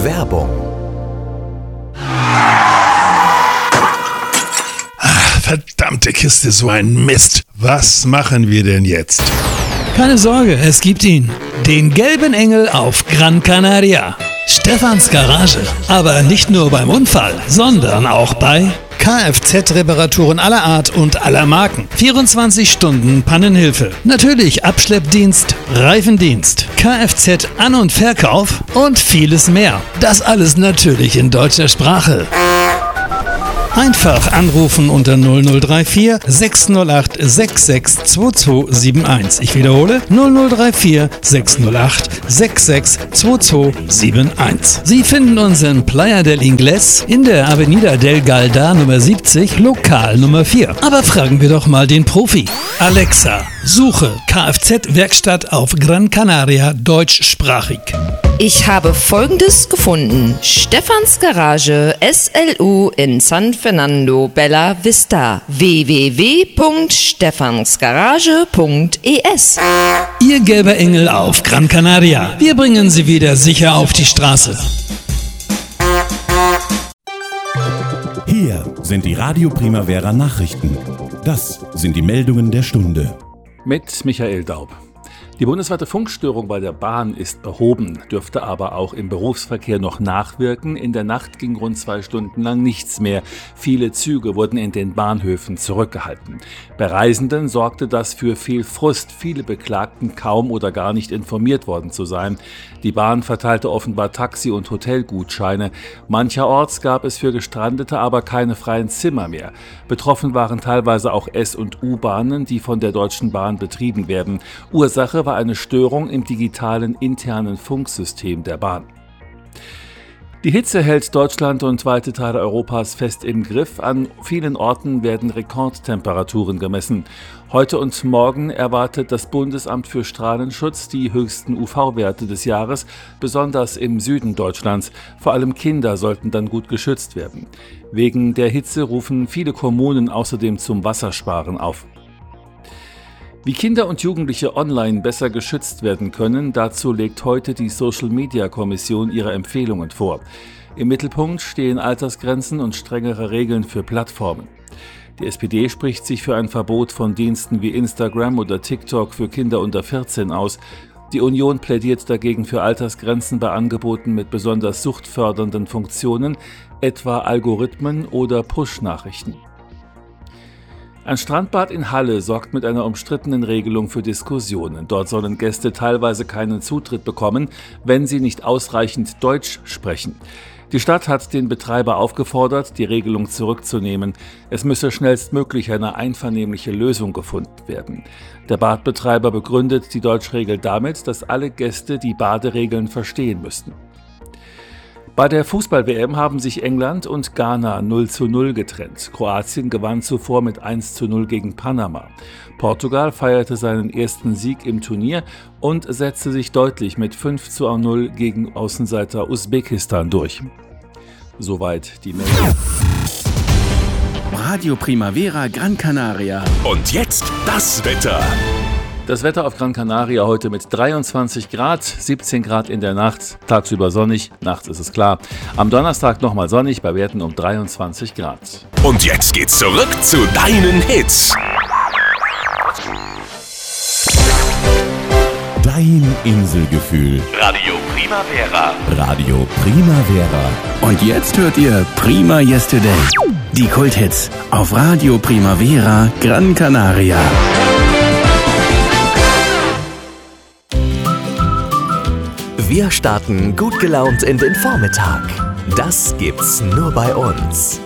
Werbung. Verdammte Kiste, so ein Mist. Was machen wir denn jetzt? Keine Sorge, es gibt ihn. Den gelben Engel auf Gran Canaria. Stefans Garage. Aber nicht nur beim Unfall, sondern auch bei Kfz-Reparaturen aller Art und aller Marken. 24 Stunden Pannenhilfe. Natürlich Abschleppdienst, Reifendienst, Kfz-An- und Verkauf und vieles mehr. Das alles natürlich in deutscher Sprache. Einfach anrufen unter 0034 608 662271. Ich wiederhole 0034 608 662271. Sie finden uns in Playa del Ingles in der Avenida del Galdar Nummer 70, Lokal Nummer 4. Aber fragen wir doch mal den Profi. Alexa, suche Kfz-Werkstatt auf Gran Canaria deutschsprachig. Ich habe Folgendes gefunden. Stefans Garage SLU in San Fernando Bella Vista. www.stefansgarage.es. Ihr gelber Engel auf Gran Canaria. Wir bringen Sie wieder sicher auf die Straße. Hier sind die Radio Primavera Nachrichten. Das sind die Meldungen der Stunde. Mit Michael Daub. Die bundesweite Funkstörung bei der Bahn ist behoben, dürfte aber auch im Berufsverkehr noch nachwirken. In der Nacht ging rund 2 Stunden lang nichts mehr. Viele Züge wurden in den Bahnhöfen zurückgehalten. Bei Reisenden sorgte das für viel Frust. Viele beklagten, kaum oder gar nicht informiert worden zu sein. Die Bahn verteilte offenbar Taxi- und Hotelgutscheine. Mancherorts gab es für Gestrandete aber keine freien Zimmer mehr. Betroffen waren teilweise auch S- und U-Bahnen, die von der Deutschen Bahn betrieben werden. Ursache war eine Störung im digitalen internen Funksystem der Bahn. Die Hitze hält Deutschland und weite Teile Europas fest im Griff. An vielen Orten werden Rekordtemperaturen gemessen. Heute und morgen erwartet das Bundesamt für Strahlenschutz die höchsten UV-Werte des Jahres, besonders im Süden Deutschlands. Vor allem Kinder sollten dann gut geschützt werden. Wegen der Hitze rufen viele Kommunen außerdem zum Wassersparen auf. Wie Kinder und Jugendliche online besser geschützt werden können, dazu legt heute die Social-Media-Kommission ihre Empfehlungen vor. Im Mittelpunkt stehen Altersgrenzen und strengere Regeln für Plattformen. Die SPD spricht sich für ein Verbot von Diensten wie Instagram oder TikTok für Kinder unter 14 aus. Die Union plädiert dagegen für Altersgrenzen bei Angeboten mit besonders suchtfördernden Funktionen, etwa Algorithmen oder Push-Nachrichten. Ein Strandbad in Halle sorgt mit einer umstrittenen Regelung für Diskussionen. Dort sollen Gäste teilweise keinen Zutritt bekommen, wenn sie nicht ausreichend Deutsch sprechen. Die Stadt hat den Betreiber aufgefordert, die Regelung zurückzunehmen. Es müsse schnellstmöglich eine einvernehmliche Lösung gefunden werden. Der Badbetreiber begründet die Deutschregel damit, dass alle Gäste die Baderegeln verstehen müssten. Bei der Fußball-WM haben sich England und Ghana 0:0 getrennt. Kroatien gewann zuvor mit 1:0 gegen Panama. Portugal feierte seinen ersten Sieg im Turnier und setzte sich deutlich mit 5:0 gegen Außenseiter Usbekistan durch. Soweit die Meldung. Radio Primavera Gran Canaria. Und jetzt das Wetter. Das Wetter auf Gran Canaria heute mit 23 Grad, 17 Grad in der Nacht, tagsüber sonnig, nachts ist es klar. Am Donnerstag nochmal sonnig, bei Werten um 23 Grad. Und jetzt geht's zurück zu deinen Hits. Dein Inselgefühl. Radio Primavera. Radio Primavera. Und jetzt hört ihr Prima Yesterday. Die Kulthits auf Radio Primavera Gran Canaria. Wir starten gut gelaunt in den Vormittag. Das gibt's nur bei uns.